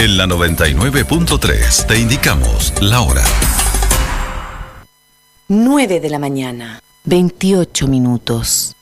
En la 99.3 te indicamos la hora. 9 de la mañana, 28 minutos.